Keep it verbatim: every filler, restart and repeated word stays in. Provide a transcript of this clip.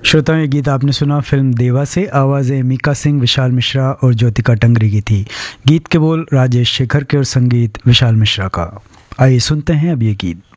श्रोताओं, ये गीत आपने सुना फिल्म देवा से। आवाज़ें मीका सिंह, विशाल मिश्रा और ज्योतिका टंगरी की थी। गीत के बोल राजेश शेखर के और संगीत विशाल मिश्रा का। आइए सुनते हैं अब ये गीत।